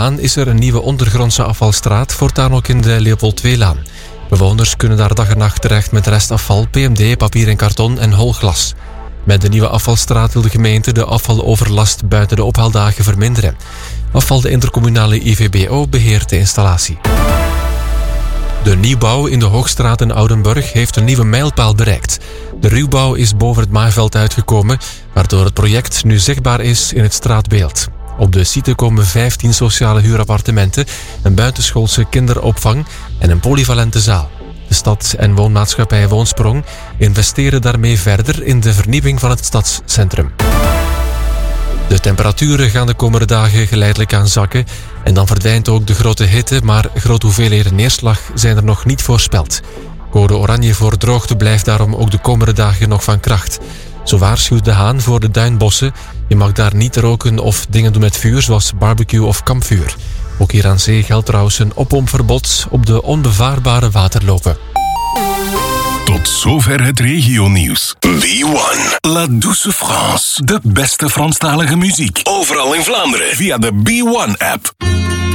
Haan is er een nieuwe ondergrondse afvalstraat, voortaan ook in de Leopold II-laan. Bewoners kunnen daar dag en nacht terecht met restafval, PMD, papier en karton en holglas. Met de nieuwe afvalstraat wil de gemeente de afvaloverlast buiten de ophaaldagen verminderen. Afval de intercommunale IVBO beheert de installatie. De nieuwbouw in de Hoogstraat in Oudenburg heeft een nieuwe mijlpaal bereikt. De ruwbouw is boven het maaiveld uitgekomen, waardoor het project nu zichtbaar is in het straatbeeld. Op de site komen 15 sociale huurappartementen, een buitenschoolse kinderopvang en een polyvalente zaal. De stad- en woonmaatschappij Woonsprong investeren daarmee verder in de vernieuwing van het stadscentrum. De temperaturen gaan de komende dagen geleidelijk aan zakken en dan verdwijnt ook de grote hitte, maar grote hoeveelheden neerslag zijn er nog niet voorspeld. Code oranje voor droogte blijft daarom ook de komende dagen nog van kracht. Zo waarschuwt de Haan voor de duinbossen. Je mag daar niet roken of dingen doen met vuur, zoals barbecue of kampvuur. Ook hier aan zee geldt trouwens een oppompverbod op de onbevaarbare waterlopen. Tot zover het regionieuws. B1, La Douce France. De beste Franstalige muziek. Overal in Vlaanderen via de B1-app.